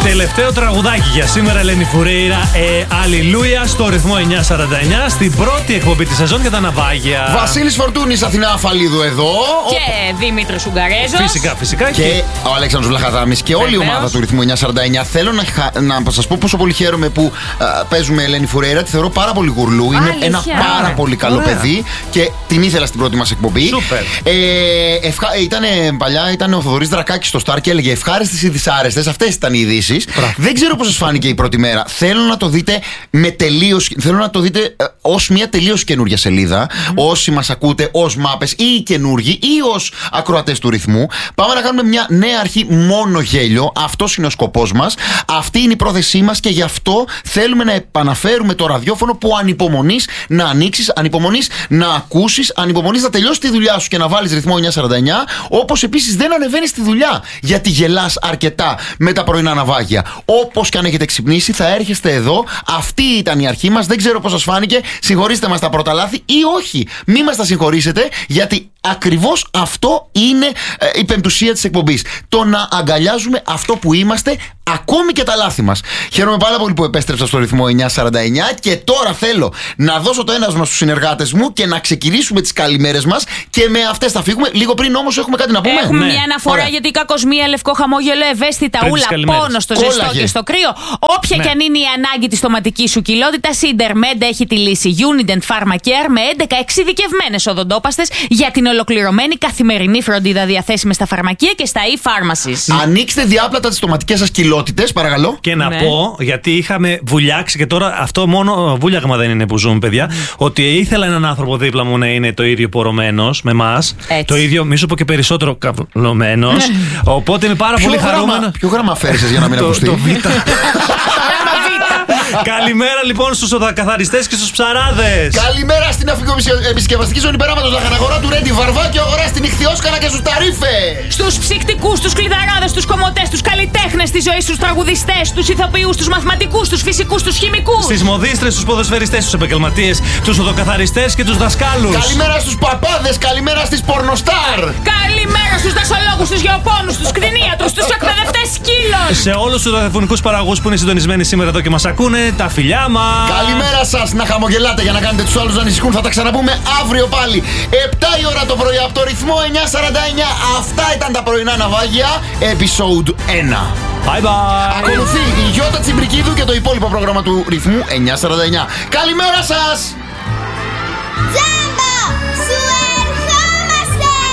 Τελευταίο τραγουδάκι για σήμερα, Ελένη Φουρέιρα. Αλληλούια στο ρυθμό 949, στην πρώτη εκπομπή τη σεζόν για τα ναυάγια. Βασίλης Φορτούνης, Αθηνά Αφαλίδου εδώ. Και Δήμητρος Ουγγαρέζος. Φυσικά. Και ο Αλέξανδρος Βλαχαδάμης και όλη η ομάδα του ρυθμού 949. Θέλω να σας πω πόσο πολύ χαίρομαι που παίζουμε Ελένη Φουρέιρα. Τη θεωρώ πάρα πολύ γουρλού. Είναι ένα πάρα πολύ καλό παιδί και την ήθελα στην πρώτη μας εκπομπή. Σούπερ. Παλιά ήταν ο Θοδωρής Δρακάκης στο Star και έλεγε ευχάριστες ή δυσάρεστες. Αυτές ήταν οι ειδήσεις. Δεν ξέρω πώς σας φάνηκε η πρώτη μέρα. Θέλω να το δείτε θέλω να το δείτε ως μια τελείως καινούργια σελίδα. Όσοι μας ακούτε ως μάπες ή οι καινούργοι ή ως ακροατές του ρυθμού. Πάμε να κάνουμε μια νέα αρχή μόνο γέλιο. Αυτός είναι ο σκοπός μας. Αυτή είναι η πρόθεσή μας και γι' αυτό θέλουμε να επαναφέρουμε το ραδιόφωνο που ανυπομονείς να ανοίξεις, ανυπομονείς να ακούσεις, ανυπομονείς να τελειώσεις τη δουλειά σου και να βάλεις ρυθμό 949. Όπως επίσης δεν ανεβαίνεις στη δουλειά γιατί γελάς αρκετά με τα πρωινά ναυάγια. Όπως και αν έχετε ξυπνήσει, θα έρχεστε εδώ. Αυτή ήταν η αρχή μας. Δεν ξέρω πώς σας φάνηκε. Συγχωρήστε μας τα πρώτα λάθη ή όχι. Μη μας τα συγχωρήσετε, γιατί ακριβώς αυτό είναι η πεμπτουσία της εκπομπής. Το να αγκαλιάζουμε αυτό που είμαστε, ακόμη και τα λάθη μας. Χαίρομαι πάρα πολύ που επέστρεψα στο ρυθμό 949 και τώρα θέλω να δώσω το ένασμα στους συνεργάτες μου και να ξεκινήσουμε τις καλημέρες μας και με αυτές θα φύγουμε. Λίγο πριν όμως έχουμε κάτι να πούμε. Έχουμε μια αναφορά για την κακοσμία, λευκό χαμόγελο, ευαίσθητα ούλα, πόνο στο ζεστό και στο κρύο. Όποια και αν είναι η ανάγκη της στοματικής σου κοιλότητας, η Intermed έχει τη λύση. Unident Pharmacare με 11 εξειδικευμένες οδοντόπαστες για την ολοκληρωμένη καθημερινή φροντίδα, διαθέσιμες στα φαρμακεία και στα e-pharmacies. Ανοίξτε διάπλατα τις στοματικές σας κοιλότητες, παρακαλώ. Και να πω, γιατί είχαμε βουλιάξει και τώρα αυτό μόνο βούλιαγμα δεν είναι που ζούμε, παιδιά, ότι ήθελα έναν άνθρωπο δίπλα μου να είναι το ίδιο πορωμένος με εμάς. Το ίδιο, μη σου πω και περισσότερο καυλωμένος. Οπότε είμαι πάρα πολύ χαρούμενο. Ποιο γράμμα αφαίρεσες για να μην ακουστεί? Το Β. Καλημέρα λοιπόν στους οδοκαθαριστές και στους ψαράδες. Καλημέρα στην αφικοεπισκευαστική ζώνη Περάματος, Λαχαναγορά του Ρέντι, Βαρβάκιο αγορά στην Ιχθυόσκανα και στους Ταρίφες. Στους ψυκτικούς, τους κλειδαράδες, τους κομμωτές, τους καλλιτέχνες της ζωής, τους τραγουδιστές, τους ηθοποιούς, τους μαθηματικούς, τους φυσικούς, τους χημικούς. Στις μοδίστρες, στους ποδοσφαιριστές, στους επαγγελματίες, τους οδοκαθαριστές και τους δασκάλους. Καλημέρα στους παπάδες, καλημέρα στις πορνοστάρ. Καλημέρα στους δασολόγους, στους γεωπόνους, στους κτηνίατρους, στους εκπαιδευτές σκύλων. Σε όλους τους ραδιοφωνικούς παραγωγούς που είναι συντονισμένοι σήμερα εδώ και μας ακούνε, τα φιλιά μας. Καλημέρα σας, να χαμογελάτε για να κάνετε τους άλλους να ανησυχούν. Θα τα ξαναπούμε αύριο πάλι. 7 η ώρα το πρωί από το ρυθμό 949. Αυτά ήταν τα πρωινά ναυάγια, episode 1. Bye bye. Ακολουθεί η Γιώτα Τσιμπρικίδου και το υπόλοιπο πρόγραμμα του ρυθμού 949. Καλημέρα σας.